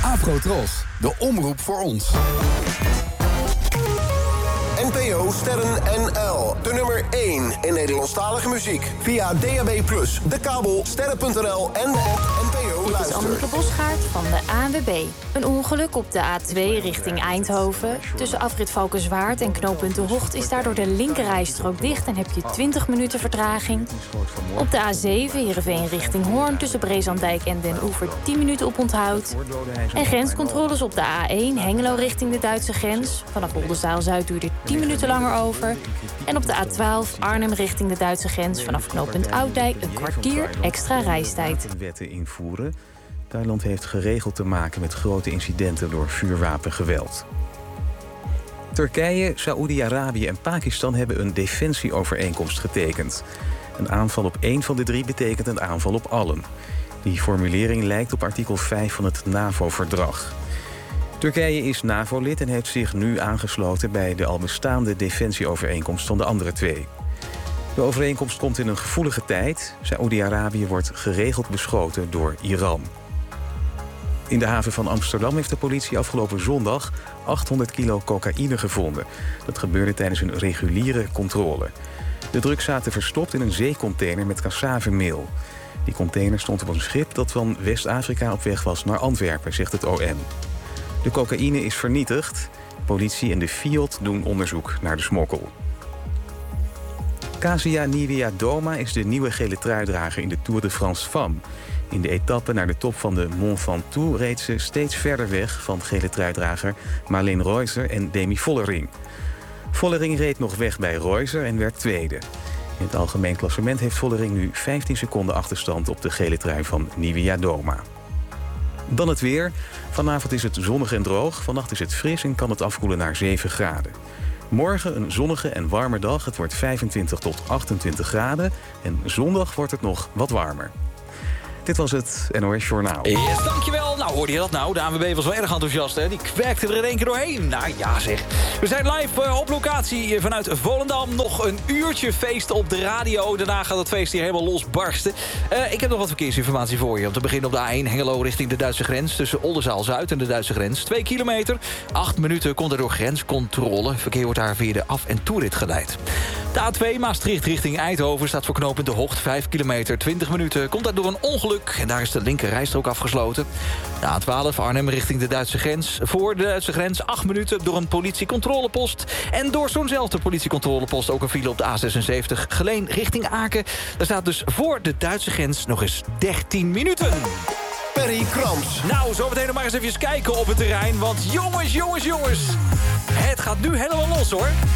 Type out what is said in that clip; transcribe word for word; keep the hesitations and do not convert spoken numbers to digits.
Afrotros, de omroep voor ons. N P O Sterren N L. De nummer één in Nederlandstalige muziek. Via D A B plus, de kabel, sterren punt n l en de app N P O Luister. Dit is Annemieke Bosgaard van de A N W B. Een ongeluk op de A twee richting Eindhoven. Tussen afrit Valkenswaard en knooppunt De Hocht is daardoor de linkerrijstrook dicht en heb je twintig minuten vertraging. Op de A zeven Heerenveen richting Hoorn tussen Brezandijk en Den Oever tien minuten op onthoud. En grenscontroles op de A één Hengelo richting de Duitse grens. Vanaf Oldenzaal-Zuid duurde tien minuten langer over. En op de A twaalf Arnhem richting de Duitse grens vanaf knooppunt Ouddijk een kwartier extra reistijd. Wetten invoeren. Thailand heeft geregeld te maken met grote incidenten door vuurwapengeweld. Turkije, Saoedi-Arabië en Pakistan hebben een defensieovereenkomst getekend. Een aanval op één van de drie betekent een aanval op allen. Die formulering lijkt op artikel vijf van het NAVO-verdrag. Turkije is NAVO-lid en heeft zich nu aangesloten bij de al bestaande defensieovereenkomst van de andere twee. De overeenkomst komt in een gevoelige tijd. Saoedi-Arabië wordt geregeld beschoten door Iran. In de haven van Amsterdam heeft de politie afgelopen zondag achthonderd kilo cocaïne gevonden. Dat gebeurde tijdens een reguliere controle. De drugs zaten verstopt in een zeecontainer met cassavemeel. Die container stond op een schip dat van West-Afrika op weg was naar Antwerpen, zegt het O M. De cocaïne is vernietigd. Politie en de Fiat doen onderzoek naar de smokkel. Kasia Niewiadoma is de nieuwe gele truidrager in de Tour de France Femmes. In de etappe naar de top van de Mont Ventoux reed ze steeds verder weg van gele truidrager Marleen Reusser en Demi Vollering. Vollering reed nog weg bij Reusser en werd tweede. In het algemeen klassement heeft Vollering nu vijftien seconden achterstand op de gele trui van Niewiadoma. Dan het weer. Vanavond is het zonnig en droog. Vannacht is het fris en kan het afkoelen naar zeven graden. Morgen een zonnige en warme dag. Het wordt vijfentwintig tot achtentwintig graden. En zondag wordt het nog wat warmer. Dit was het N O S Journaal. Yes, dankjewel. Nou, hoorde je dat nou? De A N W B was wel erg enthousiast, hè? Die kwerkte er in één keer doorheen. Nou ja, zeg. We zijn live uh, op locatie vanuit Volendam. Nog een uurtje feest op de radio. Daarna gaat het feest hier helemaal losbarsten. Uh, ik heb nog wat verkeersinformatie voor je. Om te beginnen op de A één Hengelo richting de Duitse grens. Tussen Oldenzaal-Zuid en de Duitse grens. Twee kilometer. Acht minuten komt er door grenscontrole. Verkeer wordt daar via de af- en toerit geleid. De A twee Maastricht richting Eindhoven staat voor knooppunt De Hocht. Vijf kilometer, twintig minuten. Komt daar door een ongeluk. En daar is de linker rijstrook afgesloten. De A twaalf Arnhem richting de Duitse grens. Voor de Duitse grens acht minuten door een politiecontrolepost. En door zo'nzelfde politiecontrolepost ook een file op de A zesenzeventig Geleen richting Aken. Daar staat dus voor de Duitse grens nog eens dertien minuten. Perry Krams. Nou, zometeen nog maar eens even kijken op het terrein. Want jongens, jongens, jongens. Het gaat nu helemaal los, hoor.